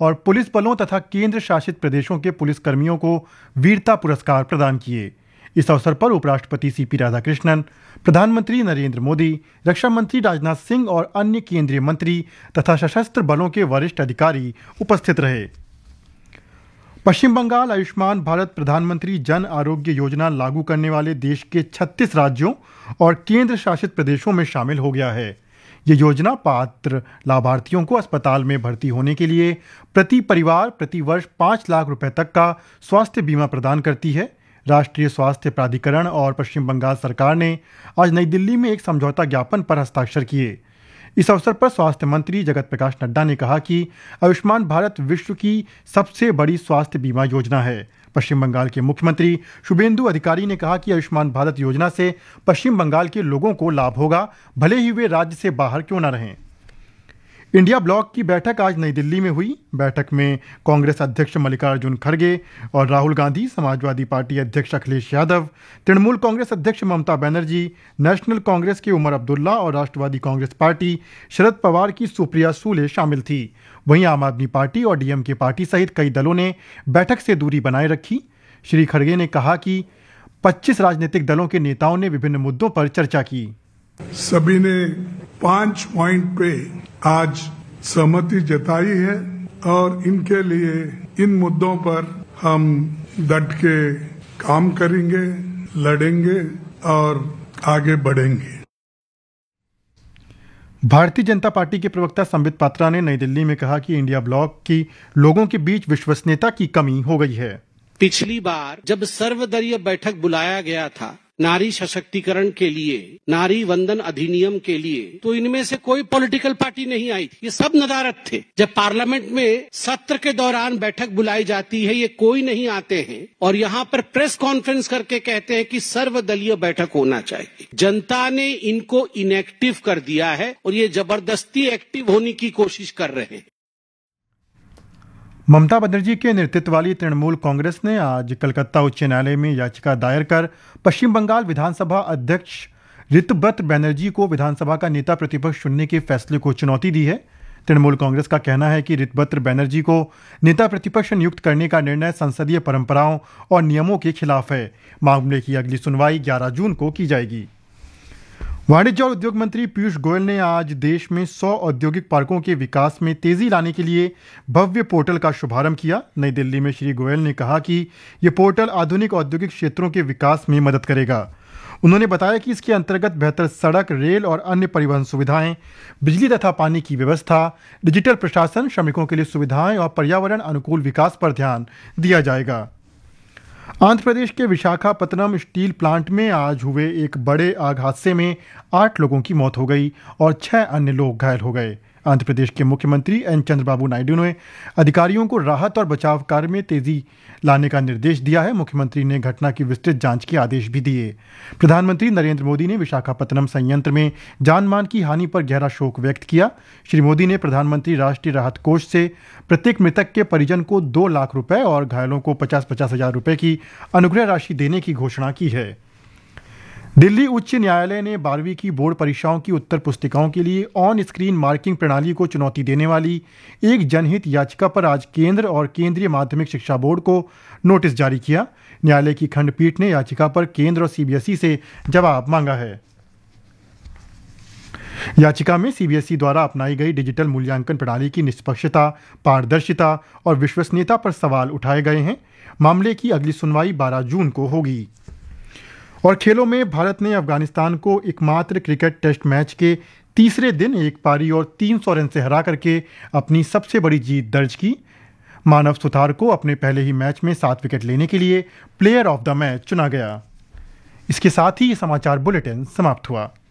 और पुलिस बलों तथा केंद्र शासित प्रदेशों के पुलिस कर्मियों को वीरता पुरस्कार प्रदान किए। इस अवसर पर उपराष्ट्रपति सीपी राधाकृष्णन, प्रधानमंत्री नरेंद्र मोदी, रक्षा मंत्री राजनाथ सिंह और अन्य केंद्रीय मंत्री तथा सशस्त्र बलों के वरिष्ठ अधिकारी उपस्थित रहे। पश्चिम बंगाल आयुष्मान भारत प्रधानमंत्री जन आरोग्य योजना लागू करने वाले देश के 36 राज्यों और केंद्र शासित प्रदेशों में शामिल हो गया है। ये योजना पात्र लाभार्थियों को अस्पताल में भर्ती होने के लिए प्रति परिवार प्रति वर्ष 5 लाख रुपए तक का स्वास्थ्य बीमा प्रदान करती है। राष्ट्रीय स्वास्थ्य प्राधिकरण और पश्चिम बंगाल सरकार ने आज नई दिल्ली में एक समझौता ज्ञापन पर हस्ताक्षर किए। इस अवसर पर स्वास्थ्य मंत्री जगत प्रकाश नड्डा ने कहा कि आयुष्मान भारत विश्व की सबसे बड़ी स्वास्थ्य बीमा योजना है। पश्चिम बंगाल के मुख्यमंत्री शुभेंदु अधिकारी ने कहा कि आयुष्मान भारत योजना से पश्चिम बंगाल के लोगों को लाभ होगा, भले ही वे राज्य से बाहर क्यों न रहें। इंडिया ब्लॉक की बैठक आज नई दिल्ली में हुई। बैठक में कांग्रेस अध्यक्ष मल्लिकार्जुन खड़गे और राहुल गांधी, समाजवादी पार्टी अध्यक्ष अखिलेश यादव, तृणमूल कांग्रेस अध्यक्ष ममता बनर्जी, नेशनल कांग्रेस के उमर अब्दुल्ला और राष्ट्रवादी कांग्रेस पार्टी शरद पवार की सुप्रिया सूले शामिल थी। वहीं आम आदमी पार्टी और डीएमके पार्टी सहित कई दलों ने बैठक से दूरी बनाए रखी। श्री खड़गे ने कहा कि 25 राजनीतिक दलों के नेताओं ने विभिन्न मुद्दों पर चर्चा की। सभी ने 5 पॉइंट पे आज सहमति जताई है और इनके लिए इन मुद्दों पर हम डट के काम करेंगे, लड़ेंगे और आगे बढ़ेंगे। भारतीय जनता पार्टी के प्रवक्ता संबित पात्रा ने नई दिल्ली में कहा कि इंडिया ब्लॉक की लोगों के बीच विश्वसनीयता की कमी हो गई है। पिछली बार जब सर्वदलीय बैठक बुलाया गया था नारी सशक्तिकरण के लिए, नारी वंदन अधिनियम के लिए, तो इनमें से कोई पॉलिटिकल पार्टी नहीं आई थी। ये सब नदारद थे। जब पार्लियामेंट में सत्र के दौरान बैठक बुलाई जाती है, ये कोई नहीं आते हैं और यहाँ पर प्रेस कॉन्फ्रेंस करके कहते हैं कि सर्वदलीय बैठक होना चाहिए। जनता ने इनको इनएक्टिव कर दिया है और ये जबरदस्ती एक्टिव होने की कोशिश कर रहे हैं। ममता बनर्जी के नेतृत्व वाली तृणमूल कांग्रेस ने आज कलकत्ता उच्च न्यायालय में याचिका दायर कर पश्चिम बंगाल विधानसभा अध्यक्ष ऋतव्रत बैनर्जी को विधानसभा का नेता प्रतिपक्ष चुनने के फैसले को चुनौती दी है। तृणमूल कांग्रेस का कहना है कि ऋतव्रत बैनर्जी को नेता प्रतिपक्ष नियुक्त करने का निर्णय संसदीय परंपराओं और नियमों के खिलाफ है। मामले की अगली सुनवाई 11 जून को की जाएगी। वाणिज्य और उद्योग मंत्री पीयूष गोयल ने आज देश में 100 औद्योगिक पार्कों के विकास में तेजी लाने के लिए भव्य पोर्टल का शुभारंभ किया। नई दिल्ली में श्री गोयल ने कहा कि ये पोर्टल आधुनिक औद्योगिक क्षेत्रों के विकास में मदद करेगा। उन्होंने बताया कि इसके अंतर्गत बेहतर सड़क, रेल और अन्य परिवहन सुविधाएं, बिजली तथा पानी की व्यवस्था, डिजिटल प्रशासन, श्रमिकों के लिए सुविधाएं और पर्यावरण अनुकूल विकास पर ध्यान दिया जाएगा। आंध्र प्रदेश के विशाखापत्तनम स्टील प्लांट में आज हुए एक बड़े आग हादसे में 8 लोगों की मौत हो गई और 6 अन्य लोग घायल हो गए। आंध्र प्रदेश के मुख्यमंत्री एन चंद्रबाबू नायडू ने अधिकारियों को राहत और बचाव कार्य में तेजी लाने का निर्देश दिया है। मुख्यमंत्री ने घटना की विस्तृत जांच के आदेश भी दिए। प्रधानमंत्री नरेंद्र मोदी ने विशाखापत्तनम संयंत्र में जानमाल की हानि पर गहरा शोक व्यक्त किया। श्री मोदी ने प्रधानमंत्री राष्ट्रीय राहत कोष से प्रत्येक मृतक के परिजन को 2 लाख रुपए और घायलों को 50-50 हजार रुपए की अनुग्रह राशि देने की घोषणा की है। दिल्ली उच्च न्यायालय ने 12वीं की बोर्ड परीक्षाओं की उत्तर पुस्तिकाओं के लिए ऑन स्क्रीन मार्किंग प्रणाली को चुनौती देने वाली एक जनहित याचिका पर आज केंद्र और केंद्रीय माध्यमिक शिक्षा बोर्ड को नोटिस जारी किया। न्यायालय की खंडपीठ ने याचिका पर केंद्र और सीबीएसई से जवाब मांगा है। याचिका में सीबीएसई द्वारा अपनाई गई डिजिटल मूल्यांकन प्रणाली की निष्पक्षता, पारदर्शिता और विश्वसनीयता पर सवाल उठाए गए हैं। मामले की अगली सुनवाई 12 जून को होगी। और खेलों में भारत ने अफगानिस्तान को एकमात्र क्रिकेट टेस्ट मैच के तीसरे दिन 1 पारी और 300 रन से हरा करके अपनी सबसे बड़ी जीत दर्ज की। मानव सुथार को अपने पहले ही मैच में 7 विकेट लेने के लिए प्लेयर ऑफ द मैच चुना गया। इसके साथ ही ये समाचार बुलेटिन समाप्त हुआ।